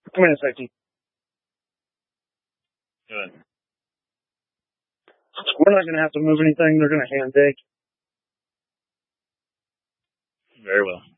Come in a second. Good. We're not going to have to move anything. They're going to hand dig. Very well.